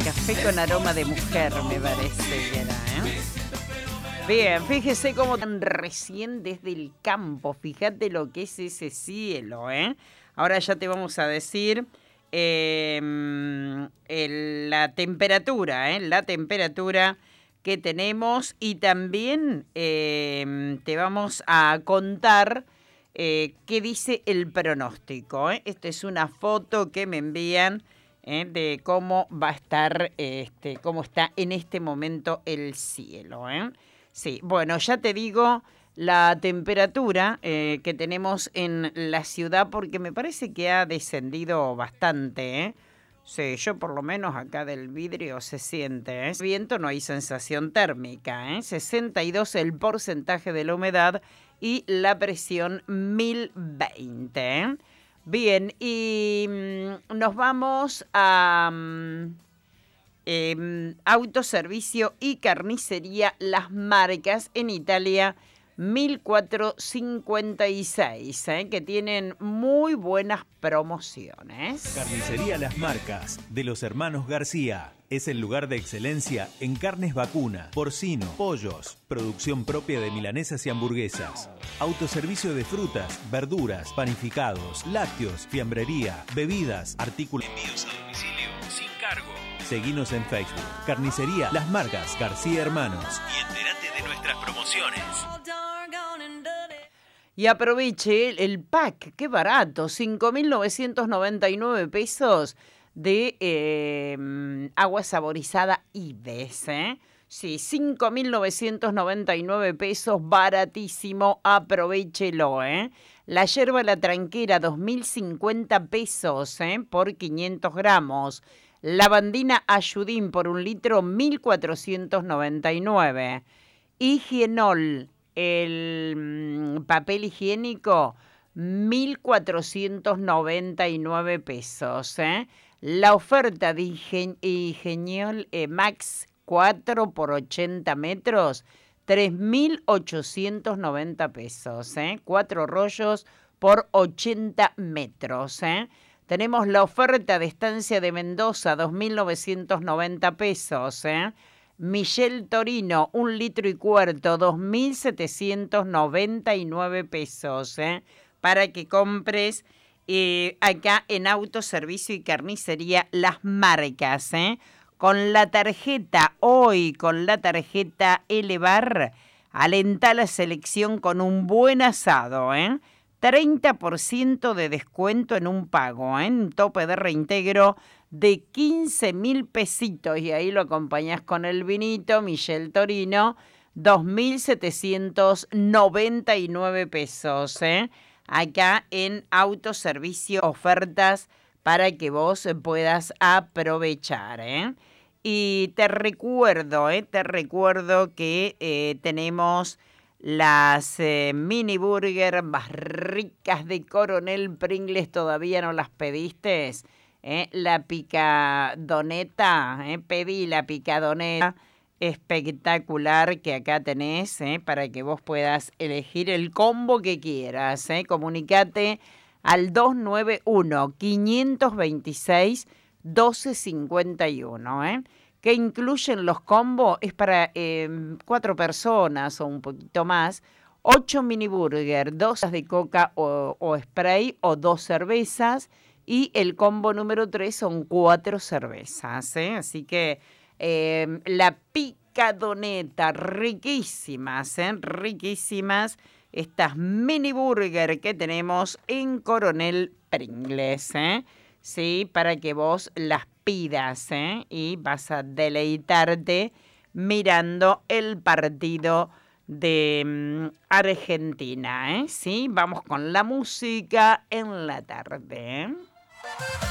café con aroma de mujer, me parece que era, ¿eh? Bien, fíjese cómo tan recién desde el campo, fíjate lo que es ese cielo, ¿eh? Ahora ya te vamos a decir la temperatura, ¿eh? La temperatura que tenemos y también te vamos a contar qué dice el pronóstico, ¿eh? Esta es una foto que me envían de cómo va a estar, cómo está en este momento el cielo, ¿eh? Sí, bueno, ya te digo la temperatura que tenemos en la ciudad porque me parece que ha descendido bastante, ¿eh? Sí, yo por lo menos acá del vidrio se siente, ¿eh? Viento, no hay sensación térmica, ¿eh? 62 el porcentaje de la humedad y la presión 1020, ¿eh? Bien, y nos vamos a autoservicio y carnicería Las Marcas en Italia 1456, que tienen muy buenas promociones. Carnicería Las Marcas, de los hermanos García. Es el lugar de excelencia en carnes vacuna, porcino, pollos, producción propia de milanesas y hamburguesas. Autoservicio de frutas, verduras, panificados, lácteos, fiambrería, bebidas, artículos. Envíos a domicilio sin cargo. Seguinos en Facebook. Carnicería Las Marcas García Hermanos. Y entérate de nuestras promociones. Y aproveche el pack, qué barato, 5.999 pesos de agua saborizada Ives, ¿eh? Sí, 5.999 pesos, baratísimo, aprovechelo, ¿eh? La yerba La Tranquera, 2.050 pesos, por 500 gramos. Lavandina Ayudín por 1 litro, 1.499. Higienol, el papel higiénico, 1.499 pesos, ¿eh? La oferta de Higienol Max 4 por 80 metros, 3.890 pesos, ¿eh? 4 rollos por 80 metros, ¿eh? Tenemos la oferta de Estancia de Mendoza, 2.990 pesos, ¿eh? Michel Torino, 1 litro y cuarto, 2.799 pesos, ¿eh? Para que compres acá en Autoservicio y Carnicería Las Marcas, ¿eh? Con la tarjeta Elevar, alentá la selección con un buen asado, ¿eh? 30% de descuento en un pago, ¿eh? Un tope de reintegro de 15.000 pesitos y ahí lo acompañás con el vinito Michel Torino, 2.799 pesos, ¿eh? Acá en Autoservicio, ofertas para que vos puedas aprovechar, ¿eh? Y te recuerdo que tenemos las mini burger más ricas de Coronel Pringles, todavía no las pediste. La picadoneta, pedí la picadoneta espectacular que acá tenés, para que vos puedas elegir el combo que quieras. Comunicate al 291-526-1251, que incluyen los combos, es para 4 personas o un poquito más, 8 mini burger, 2 de coca o spray o 2 cervezas, y el combo número 3 son 4 cervezas, así que la picadoneta, riquísimas, riquísimas estas mini burger que tenemos en Coronel Pringles, sí, para que vos las pidas, y vas a deleitarte mirando el partido de Argentina, sí, vamos con la música en la tarde.